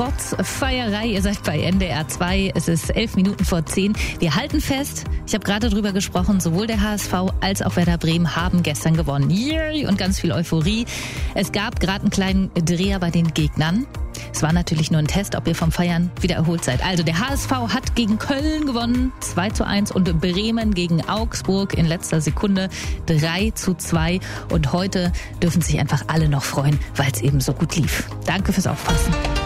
trotz Feierei. Ihr seid bei NDR 2. Es ist 11:11. Wir halten fest, ich habe gerade drüber gesprochen, sowohl der HSV als auch Werder Bremen haben gestern gewonnen. Yay! Und ganz viel Euphorie. Es gab gerade einen kleinen Dreher bei den Gegnern. Es war natürlich nur ein Test, ob ihr vom Feiern wieder erholt seid. Also der HSV hat gegen Köln gewonnen, 2:1, und Bremen gegen Augsburg in letzter Sekunde 3:2. Und heute dürfen sich einfach alle noch freuen, weil es eben so gut lief. Danke fürs Aufpassen.